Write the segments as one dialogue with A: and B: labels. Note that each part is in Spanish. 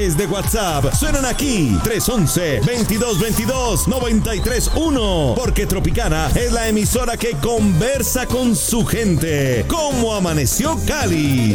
A: De WhatsApp suenan aquí 311-2222-931 porque Tropicana es la emisora que conversa con su gente. ¿Cómo amaneció Cali?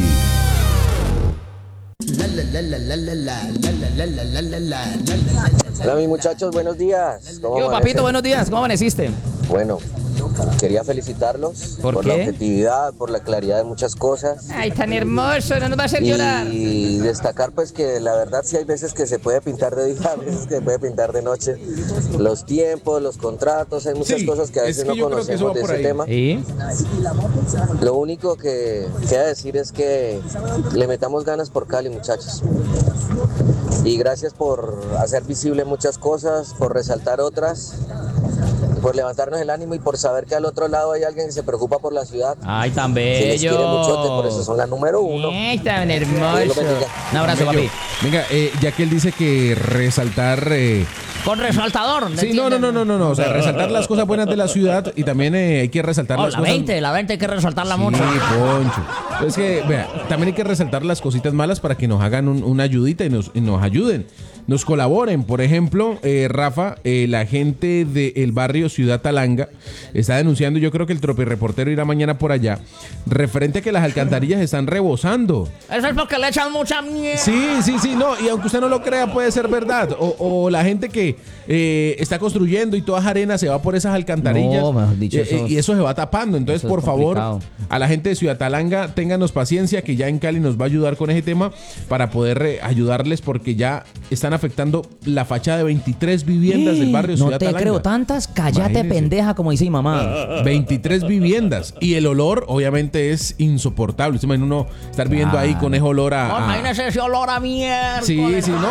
B: Hola mis muchachos, buenos días.
C: Yo, papito, buenos días. ¿Cómo amaneciste?
B: Bueno, quería felicitarlos
C: ¿Por
B: la
C: qué?
B: objetividad, por la claridad de muchas cosas.
C: Ay, tan hermoso, no nos va a hacer llorar.
B: Y destacar pues que la verdad sí hay veces que se puede pintar de día, a veces que se puede pintar de noche. Los tiempos, los contratos, hay muchas cosas que a veces no conocemos de ese tema.
C: ¿Sí?
B: Lo único que queda decir es que le metamos ganas por Cali, muchachos. Y gracias por hacer visible muchas cosas, por resaltar otras, por levantarnos el ánimo y por saber que al otro lado hay alguien que se preocupa por la ciudad.
C: Ay, tan
B: Que
C: bello.
B: les quiere muchote, por eso son la número uno.
C: Ay, tan
B: Dios
C: hermoso.
B: lo bendiga.
C: Un abrazo, papi.
D: Venga, ya que él dice que resaltar...
C: Con resaltador.
D: Sí, no. O sea, resaltar las cosas buenas de la ciudad y también hay que resaltar las
C: la
D: cosas...
C: 20 hay que resaltarla
D: Sí,
C: mucho.
D: Poncho. Es que, vea, también hay que resaltar las cositas malas para que nos hagan una ayudita y nos ayuden, nos colaboren. Por ejemplo, Rafa, la gente del barrio Ciudad Talanga está denunciando, yo creo que el Tropireportero irá mañana por allá, referente a que las alcantarillas están rebosando.
C: Eso es porque le echan mucha mierda.
D: Sí, no, y aunque usted no lo crea, puede ser verdad. O la gente que está construyendo y toda esa arena se va por esas alcantarillas.
C: No, mejor dicho,
D: y eso se va tapando. Entonces,
C: eso es
D: por favor,
C: complicado.
D: a la gente de Ciudad Talanga, ténganos paciencia, que ya en Cali nos va a ayudar con ese tema para poder ayudarles, porque ya están afectando la fachada de 23 viviendas del barrio Ciudad
C: No te
D: Talanga.
C: creo tantas. Cállate,
D: Imagínese.
C: pendeja, como dice mi mamá.
D: 23 viviendas. Y el olor, obviamente, es insoportable. Usted imagina uno estar viviendo ahí con ese olor
C: Imagínese ese olor a mierda.
D: Sí, no.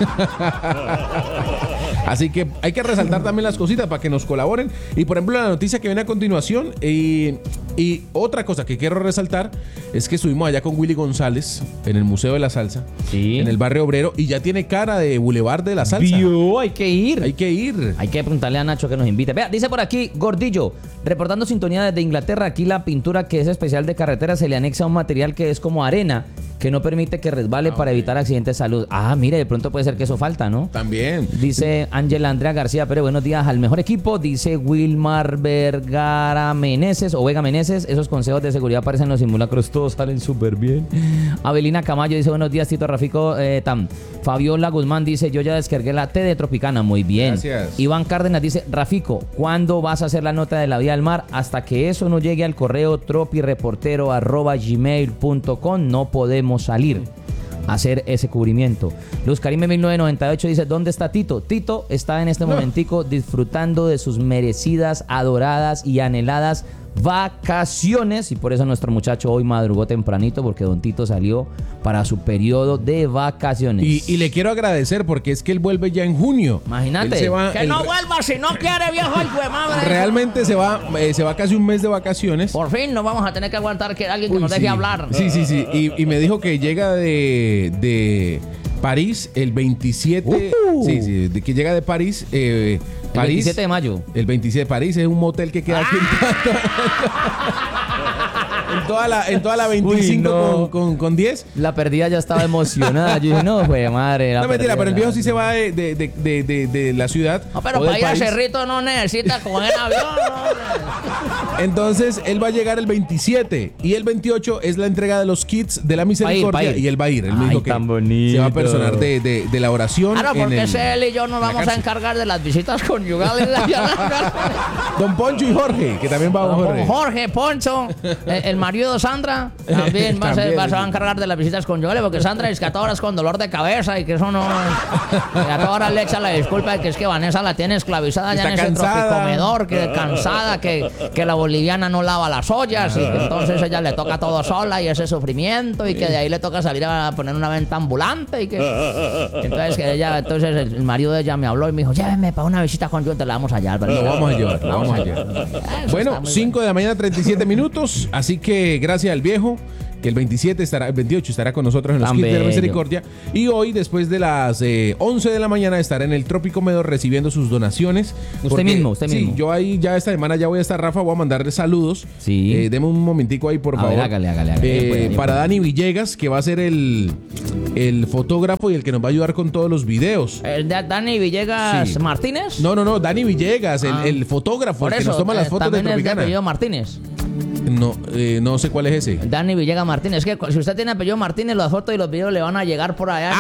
D: Así que hay que resaltar también las cositas para que nos colaboren. Y por ejemplo, la noticia que viene a continuación. Y otra cosa que quiero resaltar es que estuvimos allá con Willy González en el Museo de la Salsa,
C: Sí.
D: en el barrio obrero, y ya tiene cara de Boulevard de la Salsa.
C: Hay que ir.
D: Hay que ir.
C: Hay que preguntarle a Nacho que nos invite. Vea, dice por aquí, Gordillo, reportando sintonía desde Inglaterra. Aquí la pintura que es especial de carretera se le anexa un material que es como arena, que no permite que resbale para evitar accidentes de salud. Ah, mire, de pronto puede ser que eso falta, ¿no?
D: También.
C: Dice Ángela Andrea García Pérez, buenos días al mejor equipo. Dice Wilmar Vergara Meneses o Vega Meneses, esos consejos de seguridad parecen los simulacros, todos salen súper bien. Abelina Camayo dice, buenos días, Tito Rafico. Fabiola Guzmán dice, yo ya descargué la T de Tropicana, muy bien.
D: Gracias.
C: Iván Cárdenas dice, Rafico, ¿cuándo vas a hacer la nota de la vía del mar? Hasta que eso no llegue al correo tropireportero@gmail.com no podemos salir a hacer ese cubrimiento. Luz Karime 1998 dice, ¿dónde está Tito? Tito está en este momentico disfrutando de sus merecidas, adoradas y anheladas vacaciones, y por eso nuestro muchacho hoy madrugó tempranito, porque don Tito salió para su periodo de vacaciones.
D: Y le quiero agradecer porque es que él vuelve ya en junio.
C: Imagínate.
D: Él se va-
C: Que
D: él-
C: no vuelva si no quiere, viejo hijo de madre.
D: Realmente se va casi un mes de vacaciones.
C: Por fin nos vamos a tener que aguantar que alguien que
D: Uy,
C: nos deje
D: sí.
C: hablar.
D: Sí. Y me dijo que llega de París el 27. Sí, de que llega de París.
C: El
D: París,
C: 27 de mayo.
D: El 27 de París es un motel que queda aquí en toda la 25
C: Uy, no.
D: con 10.
C: La perdida ya estaba emocionada. Yo dije, no, fue madre.
D: No, mentira, pero el viejo sí se va de la ciudad.
C: No, pero
D: o del
C: para ir a
D: país.
C: Cerrito no necesita coger avión. No.
D: Entonces él va a llegar el 27 y el 28 es la entrega de los kits de la misericordia
C: Va a ir.
D: y él va a ir. Él me
C: Ay,
D: dijo que
C: tan bonito.
D: se va a personar de la oración.
C: Claro,
D: en
C: porque
D: el-
C: ese él y yo nos vamos a
D: cárcel.
C: encargar de las visitas conyugales.
D: Don Poncho y Jorge, que también va Jorge.
C: Jorge, Poncho, el marido de Sandra, también va a encargar de las visitas conyugales, porque Sandra es que a todas horas con dolor de cabeza y que eso no. Y a todas horas le echa la disculpa de que es que Vanessa la tiene esclavizada ya
D: Está
C: en ese
D: cansada.
C: tropicomedor, que cansada, que la boliviana no lava las ollas y que entonces ella le toca todo sola y ese sufrimiento y que de ahí le toca salir a poner una venta ambulante y que. Entonces que ella, entonces el marido de ella me habló y me dijo, lléveme para una visita conyugal, te la vamos a llevar.
D: Lo vamos a llevar, lo vamos a llevar.
C: Eso está
D: Bueno,
C: muy
D: 5 de la mañana, 37 minutos. Así que gracias al viejo. que el 28 estará con nosotros en los
C: Tan
D: Kits de la
C: bello.
D: Misericordia. Y hoy, después de las 11 de la mañana, estará en el Trópico Comedor recibiendo sus donaciones.
C: Usted mismo.
D: Sí, yo ahí ya esta semana ya voy a estar, Rafa, voy a mandarle saludos.
C: Sí.
D: Deme un momentico ahí, por
C: A
D: favor.
C: ver, hágale. Bueno,
D: Para Dani Villegas, que va a ser el fotógrafo y el que nos va a ayudar con todos los videos.
C: ¿El de Dani Villegas
D: Sí.
C: Martínez?
D: No, Dani Villegas, el fotógrafo,
C: Por
D: el que
C: eso,
D: nos toma las fotos de
C: también es de
D: Tropicana.
C: apellido Martínez.
D: No sé cuál es ese.
C: Dani Villegas Martínez. Es que si usted tiene apellido Martínez, las fotos y los videos le van a llegar por allá.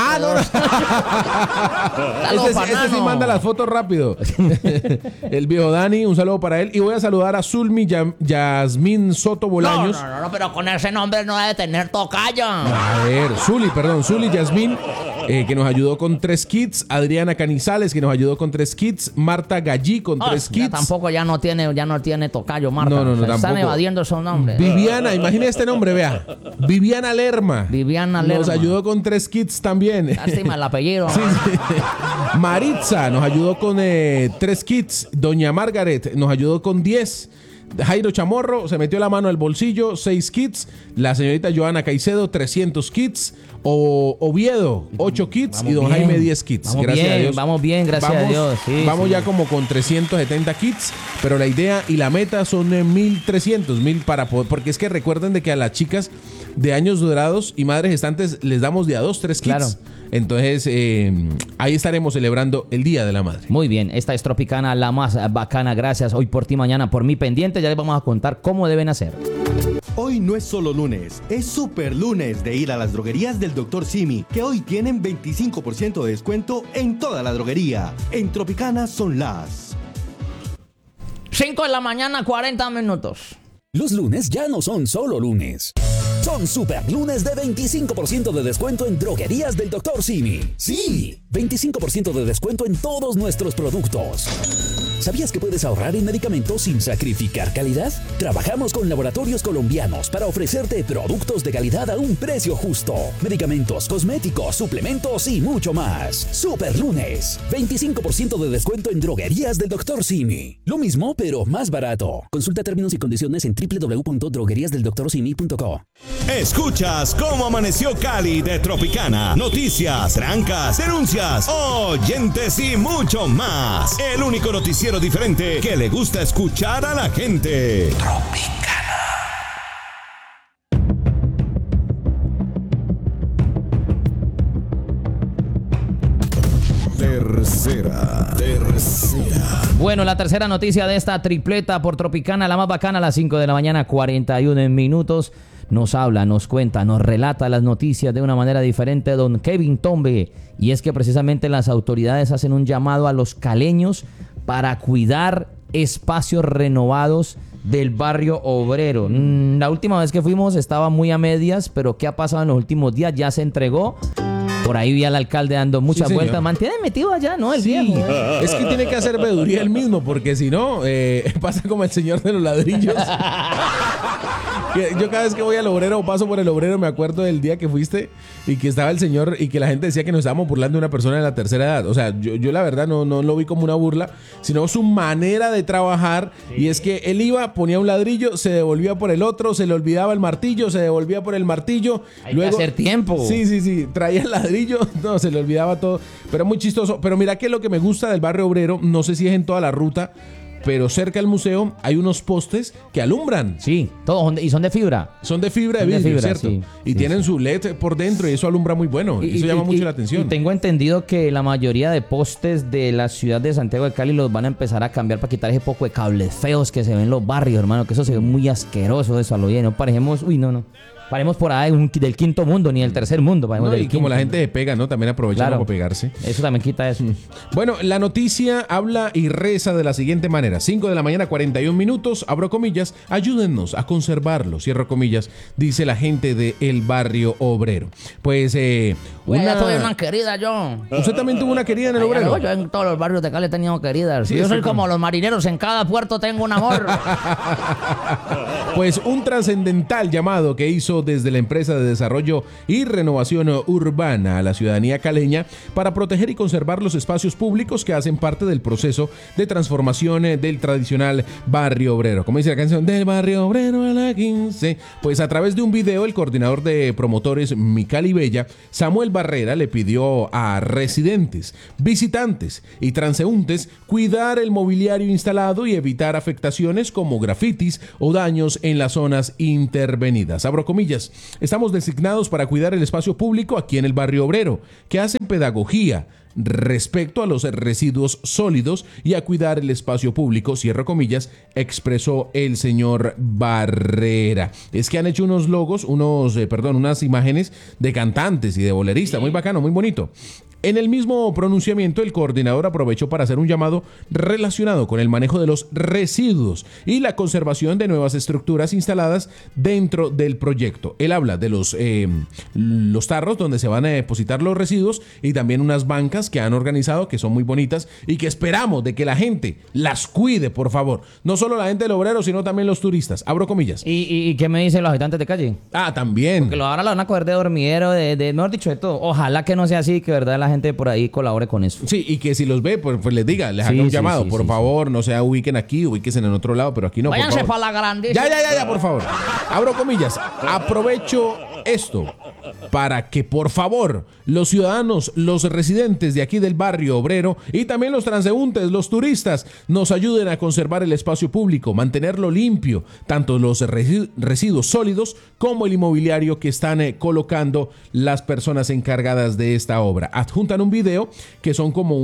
D: Este sí manda las fotos rápido. El viejo Dani, un saludo para él. Y voy a saludar a Zulmi Yasmín Soto Bolaños.
C: No, pero con ese nombre no debe tener tocayo.
D: A ver, Zuli Yasmín, que nos ayudó con 3 kits. Adriana Canizales, que nos ayudó con 3 kits. Marta Gallí con 3
C: Ya
D: kits.
C: tampoco ya no tiene tocayo, Marta.
D: No,
C: Se están
D: tampoco.
C: evadiendo esos nombres.
D: Viviana, imagina este nombre, vea. Viviana Lerma. Nos
C: Lerma.
D: ayudó con 3 kits también.
C: Lástima el apellido.
D: Sí. Maritza nos ayudó con 3 kits. Doña Margaret nos ayudó con 10. Jairo Chamorro se metió la mano al bolsillo, 6 kits. La señorita Joana Caicedo, 300 kits. Oviedo, 8 kits.
C: Vamos
D: y don
C: bien.
D: Jaime, 10 kits.
C: Vamos
D: Gracias
C: bien,
D: a Dios.
C: vamos bien, gracias a Dios. Sí,
D: vamos
C: sí.
D: ya como con 370 kits. Pero la idea y la meta son 1,300 para poder. Porque es que recuerden de que a las chicas de años dorados y madres gestantes les damos de a 2, 3 kits.
C: Claro.
D: Entonces, ahí estaremos celebrando el Día de la Madre.
C: Muy bien, esta es Tropicana, la más bacana. Gracias. Hoy por ti, mañana por mí. Pendiente, ya les vamos a contar cómo deben hacer.
A: Hoy no es solo lunes, es super lunes de ir a las droguerías del Dr. Simi, que hoy tienen 25% de descuento en toda la droguería. En Tropicana son las
C: 5 de la mañana, 40 minutos.
E: Los lunes ya no son solo lunes. Son super lunes de 25% de descuento en droguerías del Dr. Simi. Sí, 25% de descuento en todos nuestros productos. ¿Sabías que puedes ahorrar en medicamentos sin sacrificar calidad? Trabajamos con laboratorios colombianos para ofrecerte productos de calidad a un precio justo. Medicamentos, cosméticos, suplementos y mucho más. Super lunes, 25% de descuento en droguerías del Dr. Simi. Lo mismo, pero más barato. Consulta términos y condiciones en www.drogueriasdeldoctorsimi.co.
A: Escuchas cómo amaneció Cali de Tropicana. Noticias, trancas, denuncias, oyentes y mucho más. El único noticiero diferente que le gusta escuchar a la gente. Tropicana. Tercera.
C: Bueno, la tercera noticia de esta tripleta por Tropicana, la más bacana, a las 5 de la mañana, 41 minutos. Nos habla, nos cuenta, nos relata las noticias de una manera diferente don Kevin Tombe. Y es que precisamente las autoridades hacen un llamado a los caleños para cuidar espacios renovados del barrio obrero. La última vez que fuimos estaba muy a medias, pero ¿qué ha pasado en los últimos días? Ya se entregó. Por ahí vi al alcalde dando muchas
D: Sí,
C: vueltas.
D: señor.
C: Mantiene metido allá, ¿no? El
D: Sí,
C: viejo.
D: es que tiene que hacer veeduría él mismo, porque si no, pasa como el señor de los ladrillos. Yo cada vez que voy al obrero o paso por el obrero me acuerdo del día que fuiste y que estaba el señor y que la gente decía que nos estábamos burlando de una persona de la tercera edad. O sea, yo la verdad no lo vi como una burla, sino su manera de trabajar. Y es que él iba, ponía un ladrillo, se devolvía por el otro, se le olvidaba el martillo, se devolvía por el martillo.
C: Hay que hacer tiempo.
D: Sí, traía el ladrillo, no, se le olvidaba todo. Pero muy chistoso. Pero mira que lo que me gusta del barrio obrero, no sé si es en toda la ruta, pero cerca del museo hay unos postes que alumbran.
C: Sí, todos y son de fibra.
D: Son de fibra de
C: Son de
D: vidrio,
C: fibra,
D: ¿cierto?
C: sí.
D: Y
C: Sí,
D: tienen su LED por dentro y eso alumbra muy bueno. Eso llama mucho la atención.
C: Y tengo entendido que la mayoría de postes de la ciudad de Santiago de Cali los van a empezar a cambiar para quitar ese poco de cables feos que se ven en los barrios, hermano. Que eso se ve muy asqueroso, eso a lo bien. No parejemos, no. Paremos por ahí del quinto mundo, ni del tercer mundo.
D: No,
C: Del
D: y como
C: quinto.
D: la gente se pega, ¿no? También aprovechan
C: Claro.
D: para pegarse.
C: Eso también quita eso.
D: Bueno, la noticia habla y reza de la siguiente manera. 5 de la mañana, 41 minutos, abro comillas, ayúdennos a conservarlo, cierro comillas, dice la gente del barrio obrero. Pues,
C: Ya tuve una querida yo.
D: ¿Usted también tuvo una querida en el
C: Ay,
D: obrero?
C: yo en todos los barrios de Cali he tenido queridas.
D: Sí,
C: Yo soy
D: sí,
C: como los marineros, en cada puerto tengo un amor.
D: Pues un trascendental llamado que hizo hizo desde la empresa de desarrollo y renovación urbana a la ciudadanía caleña para proteger y conservar los espacios públicos que hacen parte del proceso de transformación del tradicional barrio obrero. Como dice la canción, del barrio obrero a la 15. Pues a través de un video, el coordinador de promotores Micali Bella, Samuel Barrera, le pidió a residentes, visitantes y transeúntes cuidar el mobiliario instalado y evitar afectaciones como grafitis o daños en las zonas intervenidas. Abro comillas, estamos designados para cuidar el espacio público aquí en el barrio obrero, que hacen pedagogía respecto a los residuos sólidos y a cuidar el espacio público, cierro comillas, expresó el señor Barrera. Es que han hecho unos logos, unas imágenes de cantantes y de boleristas, muy bacano, muy bonito. En el mismo pronunciamiento, el coordinador aprovechó para hacer un llamado relacionado con el manejo de los residuos y la conservación de nuevas estructuras instaladas dentro del proyecto. Él habla de los tarros donde se van a depositar los residuos y también unas bancas que han organizado que son muy bonitas y que esperamos de que la gente las cuide, por favor. No solo la gente del obrero, sino también los turistas. Abro comillas.
C: ¿Y qué me dicen los habitantes de calle?
D: Ah, también.
C: Porque ahora lo van a coger de dormidero, mejor dicho, de todo. Ojalá que no sea así, que verdad la gente por ahí colabore con eso.
D: Sí, y que si los ve, pues les diga, les haga un llamado. Por favor, no se ubiquen aquí, ubíquense en otro lado, pero aquí no.
C: Váyanse para la grandísima.
D: Ya, por favor. Abro comillas. Aprovecho esto para que, por favor, los ciudadanos, los residentes de aquí del barrio obrero y también los transeúntes, los turistas, nos ayuden a conservar el espacio público, mantenerlo limpio, tanto los residuos sólidos como el inmobiliario que están colocando las personas encargadas de esta obra. Adjuntan un video que son como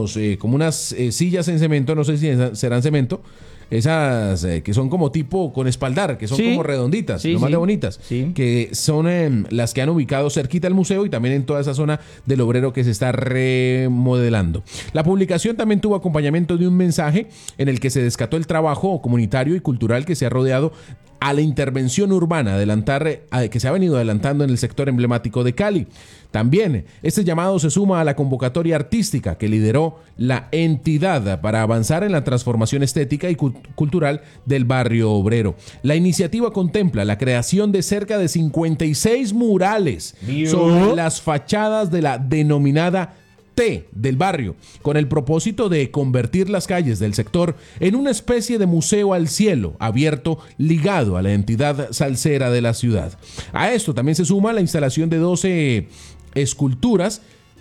D: unas sillas en cemento, no sé si serán cemento, esas que son como tipo con espaldar, que son como redonditas, lo más de bonitas, que son las que han ubicado cerquita al museo y también en toda esa zona del obrero que se está remodelando. La publicación también tuvo acompañamiento de un mensaje en el que se descartó el trabajo comunitario y cultural que se ha rodeado a la intervención urbana que se ha venido adelantando en el sector emblemático de Cali. También este llamado se suma a la convocatoria artística que lideró la entidad para avanzar en la transformación estética y cultural del barrio obrero. La iniciativa contempla la creación de cerca de 56 murales sobre las fachadas de la denominada T del barrio, con el propósito de convertir las calles del sector en una especie de museo al cielo abierto ligado a la entidad salsera de la ciudad. A esto también se suma la instalación de 12 esculturas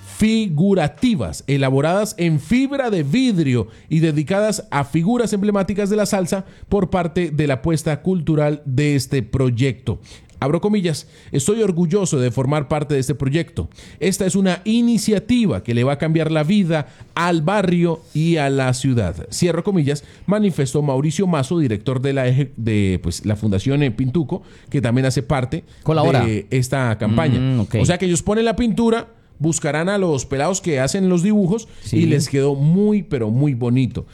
D: figurativas elaboradas en fibra de vidrio y dedicadas a figuras emblemáticas de la salsa por parte de la apuesta cultural de este proyecto. Abro comillas, estoy orgulloso de formar parte de este proyecto. Esta es una iniciativa que le va a cambiar la vida al barrio y a la ciudad. Cierro comillas, manifestó Mauricio Mazo, director de la Fundación Pintuco, que también hace parte de esta campaña. Okay. O sea que ellos ponen la pintura, buscarán a los pelados que hacen los dibujos y les quedó muy, pero muy bonito.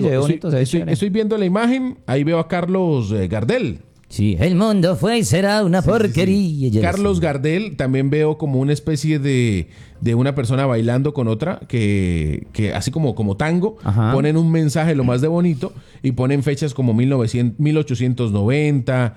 D: Estoy viendo la imagen, ahí veo a Carlos Gardel.
C: Sí, el mundo fue y será una porquería.
D: Sí. Carlos Gardel, también veo como una especie de una persona bailando con otra, que así como tango, ponen un mensaje lo más de bonito y ponen fechas como 1890,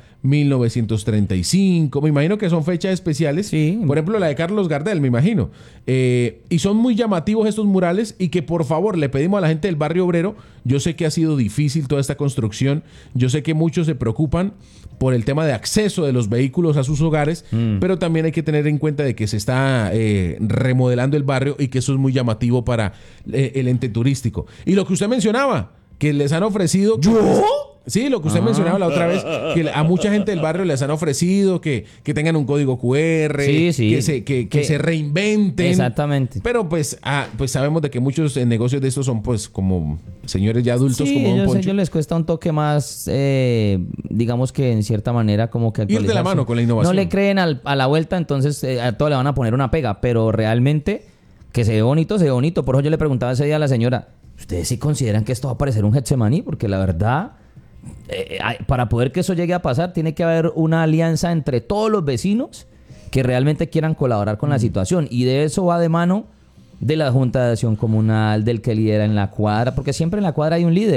D: 1935, me imagino que son fechas especiales, por ejemplo la de Carlos Gardel, me imagino, y son muy llamativos estos murales y que por favor le pedimos a la gente del barrio obrero, yo sé que ha sido difícil toda esta construcción, yo sé que muchos se preocupan por el tema de acceso de los vehículos a sus hogares, pero también hay que tener en cuenta de que se está remodelando el barrio y que eso es muy llamativo para el ente turístico. Y lo que usted mencionaba, que les han ofrecido... ¿Yo? Sí, lo que usted mencionaba la otra vez, que a mucha gente del barrio les han ofrecido que tengan un código QR, que se reinventen.
C: Exactamente.
D: Pero pues sabemos de que muchos negocios de estos son pues como señores ya adultos, como Don Poncho.
C: Ellos les cuesta un toque más, digamos que en cierta manera como que
D: ir de la mano con la innovación.
C: No le creen a la vuelta, entonces a todo le van a poner una pega, pero realmente que se ve bonito, se ve bonito. Por eso yo le preguntaba ese día a la señora, ¿ustedes sí consideran que esto va a parecer un Getsemaní? Porque la verdad... para poder que eso llegue a pasar tiene que haber una alianza entre todos los vecinos que realmente quieran colaborar con la situación, y de eso va de mano de la Junta de Acción Comunal, del que lidera en la cuadra, porque siempre en la cuadra hay un líder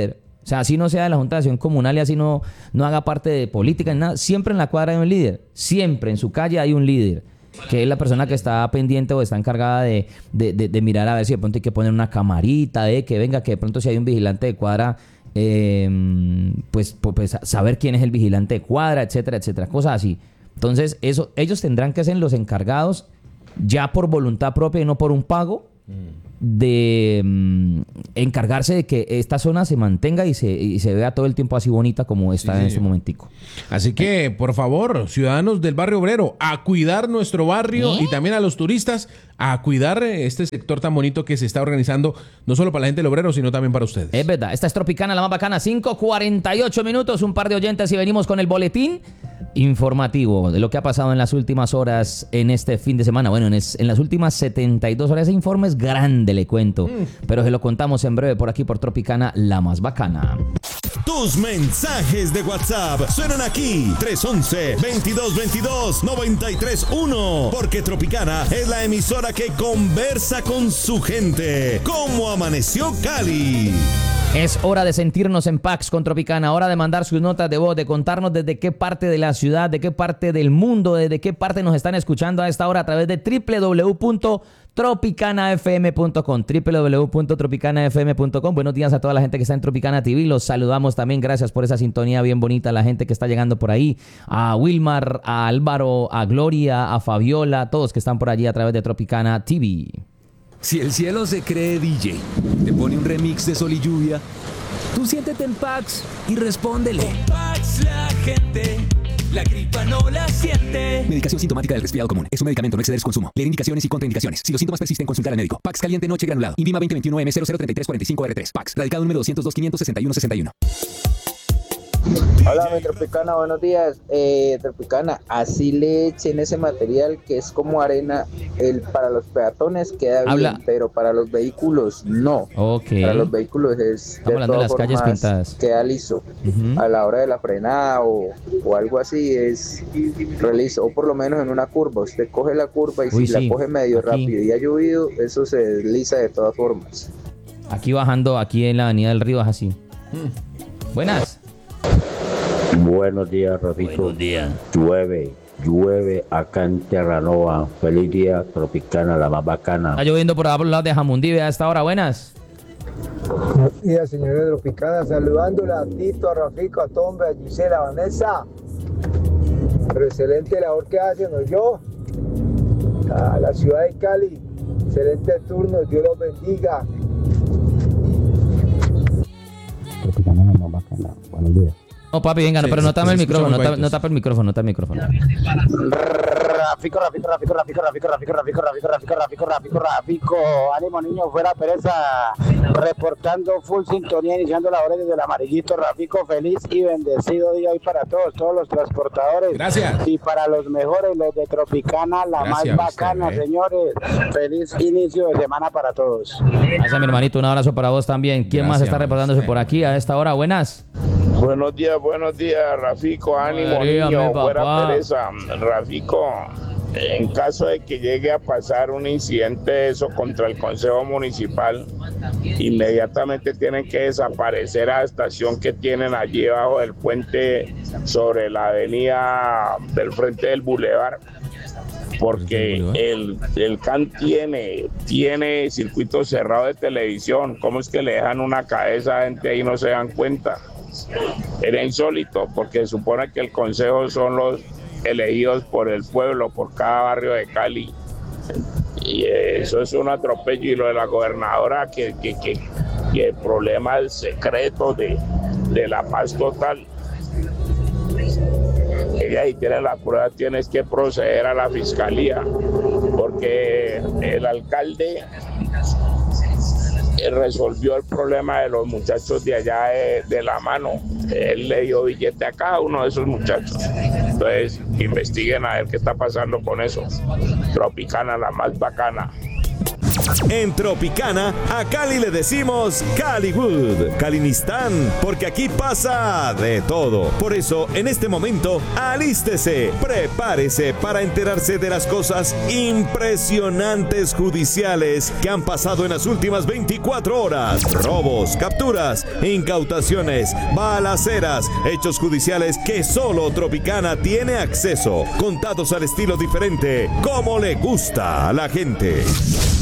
C: O sea, así no sea de la Junta de Acción Comunal y así no haga parte de política ni nada. Siempre en la cuadra hay un líder. Siempre en su calle hay un líder, que es la persona que está pendiente o está encargada de mirar a ver si de pronto hay que poner una camarita, que venga, que de pronto si hay un vigilante de cuadra, pues saber quién es el vigilante de cuadra, etcétera, etcétera, cosas así. Entonces, eso ellos tendrán que ser los encargados, ya por voluntad propia y no por un pago, de encargarse de que esta zona se mantenga y se vea todo el tiempo así bonita como está en este momentico.
D: Así que, por favor, ciudadanos del barrio obrero, a cuidar nuestro barrio y también a los turistas, a cuidar este sector tan bonito que se está organizando, no solo para la gente del obrero, sino también para ustedes.
C: Es verdad, esta es Tropicana, la más bacana, 5:48 minutos, un par de oyentes y venimos con el boletín informativo de lo que ha pasado en las últimas horas en este fin de semana. Bueno, en las últimas 72 horas. Ese informe es grande, le cuento, pero se lo contamos en breve por aquí por Tropicana, la más bacana.
A: Tus mensajes de WhatsApp suenan aquí. 311-2222-931. Porque Tropicana es la emisora que conversa con su gente. ¿Cómo amaneció Cali?
C: Es hora de sentirnos en Pax con Tropicana, hora de mandar sus notas de voz, de contarnos desde qué parte de la ciudad, de qué parte del mundo, desde qué parte nos están escuchando a esta hora a través de www.tropicanafm.com, www.tropicanafm.com. Buenos días a toda la gente que está en Tropicana TV, los saludamos también, gracias por esa sintonía bien bonita, la gente que está llegando por ahí, a Wilmar, a Álvaro, a Gloria, a Fabiola, todos que están por allí a través de Tropicana TV.
E: Si el cielo se cree DJ, te pone un remix de Sol y Lluvia, tú siéntete en Pax y respóndele.
F: Con Pax la gente, la gripa no la siente.
E: Medicación sintomática del resfriado común. Es un medicamento, no exceder su consumo. Leer indicaciones y contraindicaciones. Si los síntomas persisten, consultar al médico. Pax caliente noche granulado. INVIMA 2021M003345R3. Pax. Radical número 202-561-61.
G: Hola, mi Tropicana, buenos días. Tropicana, así le echen ese material que es como arena, para los peatones queda bien, pero para los vehículos no.
C: Okay.
G: Para los vehículos es
C: estamos hablando de las calles pintadas.
G: Queda liso. A la hora de la frenada o algo así es reliso, o por lo menos en una curva. Usted coge la curva y si la coge medio rápido y ha llovido, eso se desliza de todas formas.
C: Aquí bajando, aquí en la avenida del Río es así. Buenas.
H: Buenos días, Rafito. Buenos días. Llueve acá en Terranova. Feliz día, Tropicana, la más bacana.
C: Está lloviendo por los lados de Jamundí a esta hora. Buenas.
I: Buenos días, señores Tropicana. Saludándola a Tito, a Rafico, a Tombe, a Gisela, a Vanessa. Pero excelente labor que hacen, ¿no? Yo, a la ciudad de Cali. Excelente turno, Dios los bendiga.
H: Tropicana, la más bacana. Buenos días.
C: No, papi, venga, pero no tapa el micrófono, no tapa el micrófono,
J: Rafico, ánimo niño, fuera pereza, reportando full sintonía, iniciando labores desde el Amarillito. Rafico, feliz y bendecido día hoy para todos los transportadores.
D: Gracias.
J: Y para los mejores, los de Tropicana, la más bacana, señores. Feliz inicio de semana para todos.
C: Gracias, mi hermanito, un abrazo para vos también. ¿Quién más está reportándose por aquí a esta hora? Buenas.
K: Buenos días, Rafico, ánimo niño, fuera pereza. Rafico, en caso de que llegue a pasar un incidente de eso contra el Consejo Municipal, inmediatamente tienen que desaparecer a la estación que tienen allí bajo del puente sobre la avenida del frente del Boulevard, porque el CAN tiene circuito cerrado de televisión. ¿Cómo es que le dejan una cabeza a gente ahí y no se dan cuenta? Era insólito, porque se supone que el consejo son los elegidos por el pueblo, por cada barrio de Cali, y eso es un atropello. Y lo de la gobernadora, que el problema del secreto de la paz total, ella ahí tiene la prueba, tienes que proceder a la fiscalía, porque el alcalde resolvió el problema de los muchachos de allá de la mano. Él le dio billete a cada uno de esos muchachos. Entonces, investiguen a ver qué está pasando con eso. Tropicana, la más bacana.
A: En Tropicana, a Cali le decimos Caliwood, Calinistán, porque aquí pasa de todo. Por eso, en este momento, alístese, prepárese para enterarse de las cosas impresionantes judiciales que han pasado en las últimas 24 horas. Robos, capturas, incautaciones, balaceras, hechos judiciales que solo Tropicana tiene acceso, contados al estilo diferente, como le gusta a la gente.